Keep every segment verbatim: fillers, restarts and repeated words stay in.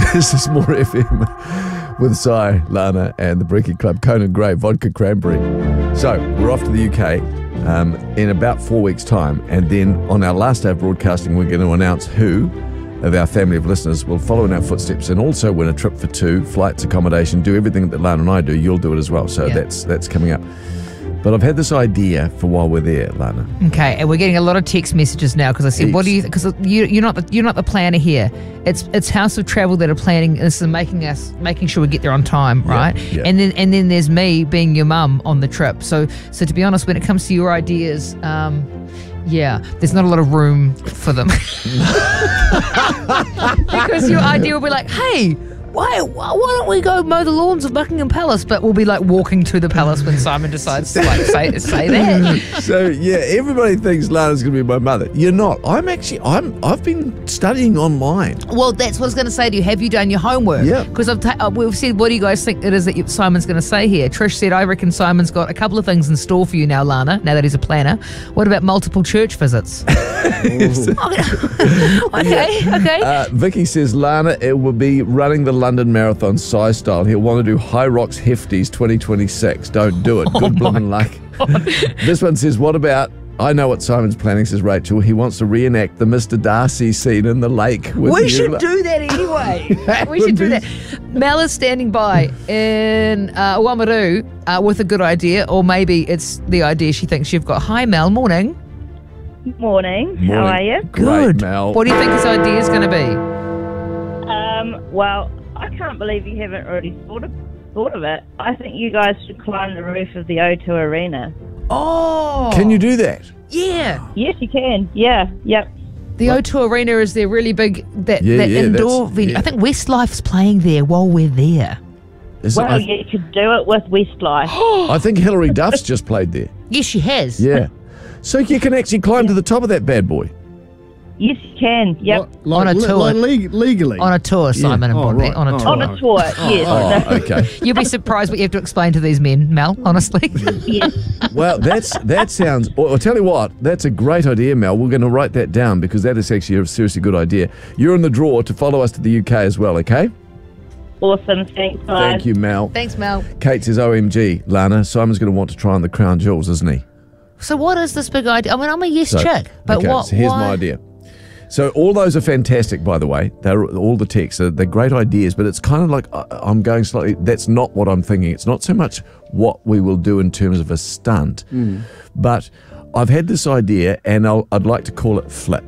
This is More F M with Si, Lana, and the Brekkie Club. Conan Gray, vodka cranberry. So we're off to the U K um, in about four weeks' time, and then on our last day of broadcasting, we're going to announce who of our family of listeners will follow in our footsteps and also win a trip for two, flights, accommodation, do everything that Lana and I do. You'll do it as well. So yeah. that's that's coming up. But I've had this idea for while we're there, Lana. Okay, and we're getting a lot of text messages now because I said, Heaps. "What do you?" Because you, you're not the you're not the planner here. It's it's House of Travel that are planning. This is making us making sure we get there on time, right? Yeah, yeah. And then and then there's me being your mum on the trip. So so to be honest, when it comes to your ideas, um, yeah, there's not a lot of room for them because your idea will be like, "Hey, Why, why don't we go mow the lawns of Buckingham Palace?" But we'll be like walking to the palace when Simon decides to like say, say that. So yeah, everybody thinks Lana's going to be my mother. You're not. I'm actually. I'm. I've been studying online. Well, that's what I was going to say to you. Have you done your homework? Yeah. Because I've ta- uh, we've said, what do you guys think it is that you, Simon's going to say here? Trish said, I reckon Simon's got a couple of things in store for you now, Lana. Now that he's a planner. What about multiple church visits? okay. Okay. Uh, Vicky says Lana, it will be running the London Marathon Si style. He'll want to do High Rocks Hefties twenty twenty-six. Don't do it. Good Oh bloomin' luck. This one says, what about, I know what Simon's planning, says Rachel. He wants to reenact the Mister Darcy scene in the lake. With We you. should do that anyway. That we should would do be- that. Mel is standing by in uh, Wamaru uh, with a good idea, or maybe it's the idea she thinks you've got. Hi, Mel. Morning. Morning. How Morning. are you? Great, Good. Mel. What do you think his idea is going to be? Um, well, I can't believe you haven't already thought of, thought of it. I think you guys should climb the roof of the O two Arena. Oh. Can you do that? Yeah. Yes, you can. Yeah. Yep. The O two Arena is their really big that, Yeah, that yeah, indoor that's- venue. yeah. I think Westlife's playing there while we're there. Is it- Well, I, you could do it with Westlife. I think Hilary Duff's just played there. Yes, she has. Yeah. So you can actually climb to the top of that bad boy. Yes, you can. Yep. Like, like, On a le- tour. like leg- legally. On a tour, Simon and Oh, Bonnie. right. On a Oh, tour. On a tour. Yes. Oh, okay. You'll be surprised what you have to explain to these men, Mel, honestly. Yes. Well, that's that sounds. Well, I'll tell you what. That's a great idea, Mel. We're going to write that down because that is actually a seriously good idea. You're in the draw to follow us to the U K as well. Okay. Awesome. Thanks, guys. Thank you, Mel. Thanks, Mel. Kate says, O M G, Lana. Simon's going to want to try on the crown jewels, isn't he? So what is this big idea? I mean, I'm a yes So, chick, but okay, what? so here's why? my idea. So all those are fantastic, by the way. They're all the texts. They're, they're great ideas, but it's kind of like I- I'm going slightly. That's not what I'm thinking. It's not so much what we will do in terms of a stunt, but I've had this idea, and I'll, I'd like to call it flip.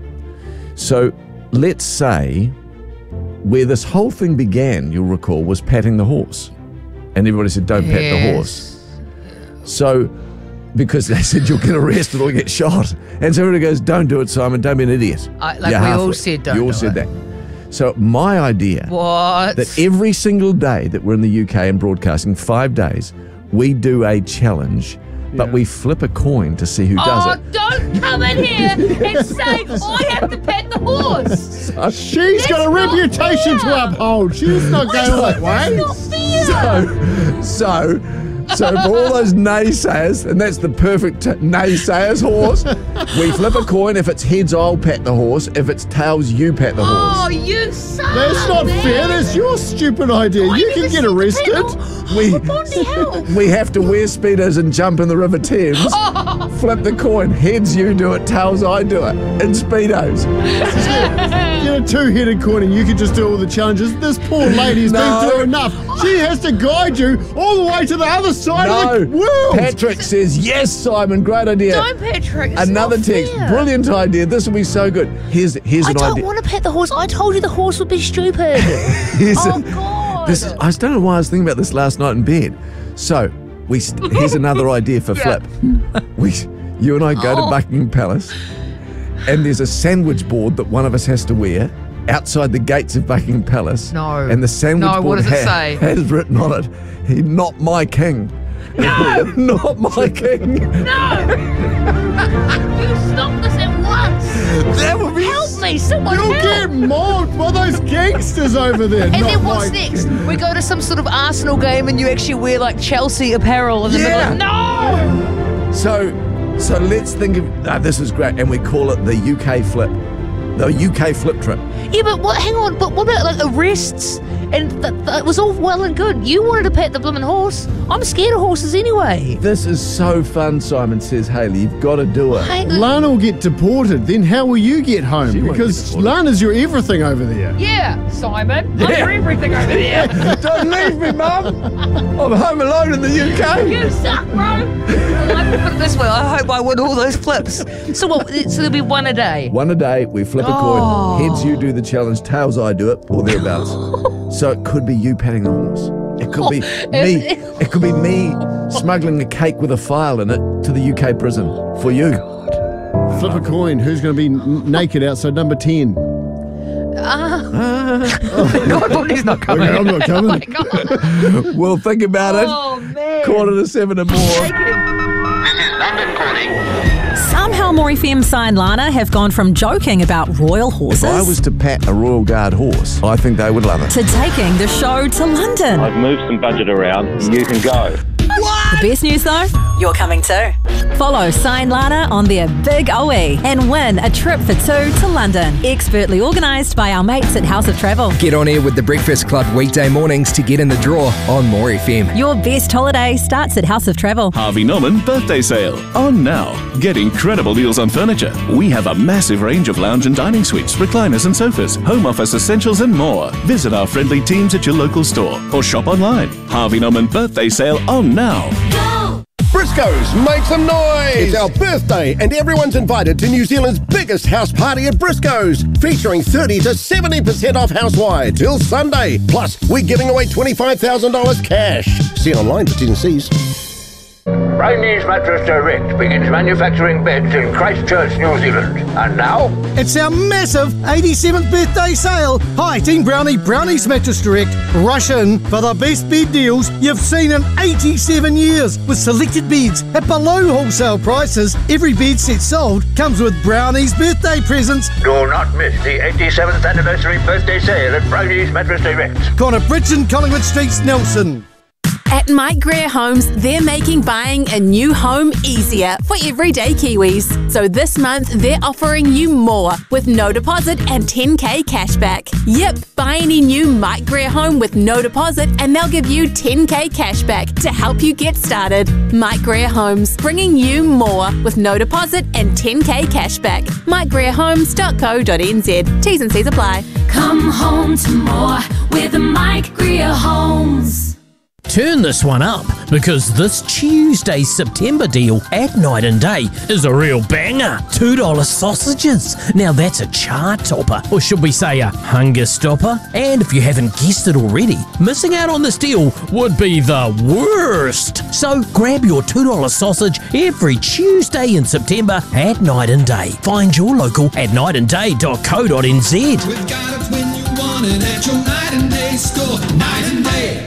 So let's say where this whole thing began, you'll recall, was patting the horse, and everybody said, "Don't pat the horse." So. Because they said you'll get arrested or get shot. And so everybody goes, don't do it, Simon, don't be an idiot. I- like You're we all halfway. said don't You all do said it. that. So my idea What? that every single day that we're in the U K and broadcasting, five days, we do a challenge, but Yeah. we flip a coin to see who oh, does it. don't come in here and say I have to pat the horse. She's got a not reputation fair. to uphold. She's not going that way. Not fair. So, so, so for all those naysayers, and that's the perfect t- naysayers horse, we flip a coin. If it's heads, I'll pat the horse. If it's tails, you pat the horse. Oh, you son That's not of a fair. bitch. That's your stupid idea. I You never can get said to arrested. pat the- We- Oh, Bondi hell. We have to wear speedos and jump in the River Thames. Flip the coin. Heads, you do it. Tails, I do it. In speedos. Get a two-headed coin and you can just do all the challenges. This poor lady's No. been through enough. She has to guide you all the way to the other side No. of the world. Patrick says, yes, Simon, great idea. Don't, Patrick. It's Another not text. fair. Brilliant idea. This will be so good. Here's here's I an don't idea. want to pet the horse. I told you the horse would be stupid. Here's oh, a- God. This is, I don't know why I was thinking about this last night in bed. So we st- here's another idea for Yeah. Flip. We, you and I go to Oh. Buckingham Palace, and there's a sandwich board that one of us has to wear outside the gates of Buckingham Palace. No. And the sandwich No, what board does it ha- say? has written on it, "He not my king." No! Not my king. No! You stop this at once! That would be Help me! Someone You'll help! get mauled by those gangsters over there. And Not then what's my- next? We go to some sort of Arsenal game and you actually wear like Chelsea apparel in the Yeah. middle of... No! So, so let's think of ah, this is great, and we call it the U K flip. The U K flip trip. Yeah, but what? Hang on. But what about like arrests? And th- th- it was all well and good. You wanted to pat the blooming horse. I'm scared of horses anyway. This is so fun, Simon says Hayley. You've got to do it. Hey, Lana will get deported. Then how will you get home? She won't Because get deported. Lana's your everything over there. yeah, Simon. I'm Yeah. for everything over there. Don't leave me, Mum. I'm home alone in the U K. You suck, bro. Well, put it this way. I hope I win all those flips. So what? So there'll be one a day. One a day, we flip a Oh. coin. Heads, you do the challenge. Tails, I do it, or thereabouts. So it could be you patting the horse. It could be me. It could be me smuggling a cake with a file in it to the U K prison for you. Flip a coin. Who's going to be n- naked outside number ten? God, Bonnie's not coming. Okay, I'm not coming. Oh, my God. Well, think about it. Oh, man. Quarter to seven and more. Take it. Somehow More F M Si and Lana have gone from joking about royal If horses I was to pat a Royal Guard horse, I think they would love it. to taking the show to London. I've moved some budget around. You can go. The best news though, you're coming too. Follow Si and Lana on their Big O E and win a trip for two to London. Expertly organised by our mates at House of Travel. Get on air with the Breakfast Club weekday mornings to get in the draw on More F M. Your best holiday starts at House of Travel. Harvey Norman birthday sale. On now. Get incredible deals on furniture. We have a massive range of lounge and dining suites, recliners and sofas, home office essentials and more. Visit our friendly teams at your local store or shop online. Harvey Norman birthday sale on now. Briscoe's, make some noise! It's our birthday and everyone's invited to New Zealand's biggest house party at Briscoe's, featuring thirty to seventy percent off housewide till Sunday. Plus, we're giving away twenty-five thousand dollars cash. See online for T's and C's. Brownie's Mattress Direct begins manufacturing beds in Christchurch, New Zealand. And now, it's our massive eighty-seventh birthday sale. Hi, Team Brownie, Brownie's Mattress Direct. Rush in for the best bed deals you've seen in eighty-seven years with selected beds at below wholesale prices. Every bed set sold comes with Brownie's birthday presents. do not miss the eighty-seventh anniversary birthday sale at Brownie's Mattress Direct. Connor Bridge and Collingwood Streets, Nelson. At Mike Greer Homes, they're making buying a new home easier for everyday Kiwis. So this month, they're offering you more with no deposit and ten K cashback. Yep, buy any new Mike Greer home with no deposit and they'll give you ten K cashback to help you get started. Mike Greer Homes, bringing you more with no deposit and ten K cashback. mike greer homes dot co dot n z. T's and C's apply. Come home to more with Mike Greer Homes. Turn this one up, because this Tuesday's September deal at Night and Day is a real banger. two dollar sausages. Now that's a chart topper, or should we say a hunger stopper? And if you haven't guessed it already, missing out on this deal would be the worst. So grab your two dollar sausage every Tuesday in September at Night and Day. Find your local at night and day dot co dot n z. We've got it when you want it at your Night and Day store. Night and Day.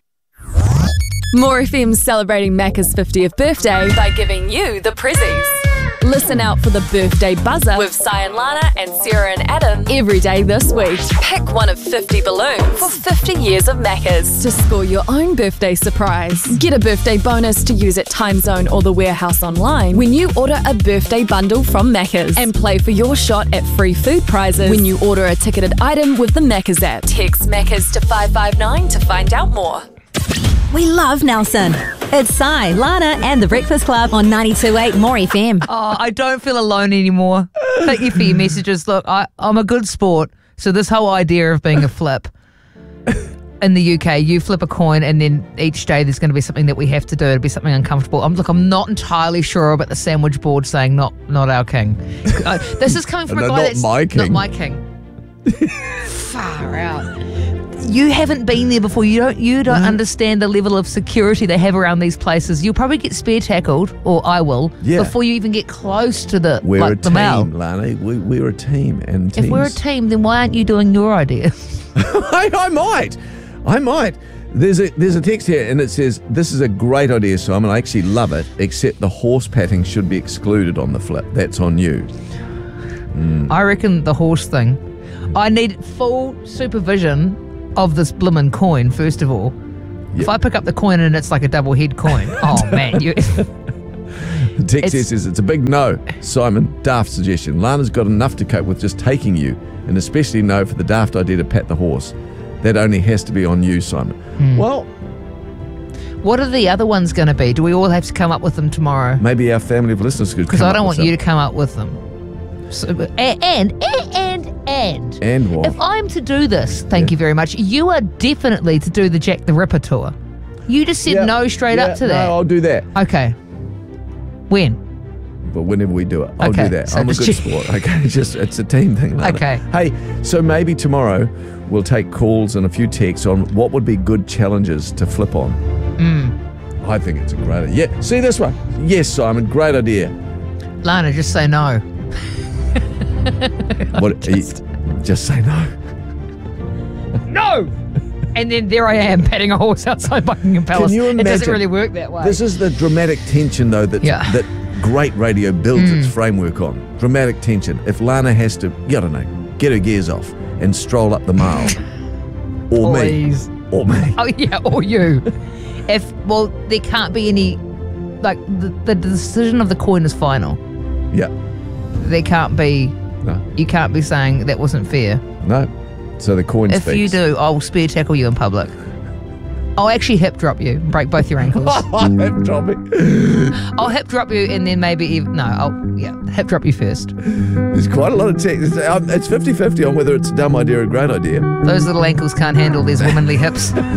More F M's celebrating Macca's fiftieth birthday by giving you the prezzies. Listen out for the birthday buzzer with Si and Lana and Sarah and Adam every day this week. Pick one of fifty balloons for fifty years of Macca's to score your own birthday surprise. Get a birthday bonus to use at Timezone or the Warehouse online when you order a birthday bundle from Macca's. And play for your shot at free food prizes when you order a ticketed item with the Macca's app. Text Macca's to five five nine to find out more. We love Nelson. It's Si, Lana and the Breakfast Club on ninety-two point eight More F M. Oh, I don't feel alone anymore. Thank you for your messages. Look, I, I'm a good sport, so this whole idea of being a flip in the U K, you flip a coin and then each day there's going to be something that we have to do. It'll be something uncomfortable. I'm look, I'm not entirely sure about the sandwich board saying not not our king. Uh, this is coming from a No, guy not that's my king. not my king. Far out. You haven't been there before. You don't. You don't understand the level of security they have around these places. You'll probably get spear tackled, or I will, Yeah. before you even get close to the We're like a the mouth. team, Lana. We, we're a team, and teams. If we're a team, then why aren't you doing your idea? I, I might. I might. There's a there's a text here, and it says, "This is a great idea, Simon. I actually love it. Except the horse patting should be excluded on the flip. That's on you." Mm. I reckon the horse thing. I need full supervision of this bloomin' coin, first of all. If I pick up the coin and it's like a double head coin, oh man, you The text It's- says it's a big no. Simon, daft suggestion. Lana's got enough to cope with just taking you, and especially no for the daft idea to pat the horse. That only has to be on you, Simon. Hmm. Well, What are the other ones going to be? Do we all have to come up with them tomorrow? maybe our family of listeners could Because come I up don't with want you some. to come up with them. So, and, and, and, and. And what? If I'm to do this, thank you very much, you are definitely to do the Jack the Ripper tour. You just said Yeah, no straight yeah, up to that. No, I'll do that. Okay. When? But whenever we do it, I'll Okay, do that. so I'm a just good check- sport. Okay, it's just it's a team thing. Lana. Okay. Hey, so maybe tomorrow we'll take calls and a few texts on what would be good challenges to flip on. Mm. I think it's a great idea. Yeah, see this one? Yes, Simon, great idea. Lana, just say no. What? Just, just say no. No! And then there I am patting a horse outside Buckingham Palace. Can you imagine? It doesn't really work that way. This is the dramatic tension, though, that Yeah. that great radio builds Mm. its framework on. Dramatic tension. If Lana has to, I don't know, get her gears off and stroll up the mile, or Please. me, or me. Oh, yeah, or you. If, well, there can't be any, like, the, the decision of the coin is final. Yeah. There can't be, No. you can't be saying that wasn't fair. No. So the coin If speaks. you do, I'll spear tackle you in public. I'll actually hip drop you, break both your ankles. hip dropping. I'll hip drop you and then maybe even, no, I'll, yeah, hip drop you first. There's quite a lot of text. It's, um, it's fifty-fifty on whether it's a dumb idea or a great idea. Those little ankles can't handle these womanly hips. Drop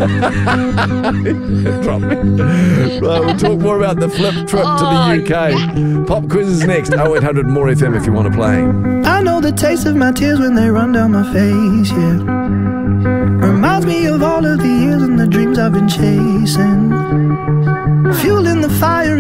me. Right, we'll talk more about the flip trip to the U K. Pop quiz is next. oh eight hundred more F M if you want to play. I know the taste of my tears when they run down my face, yeah. Reminds me of all of the years and the dreams I've been chasing. Fueling the fire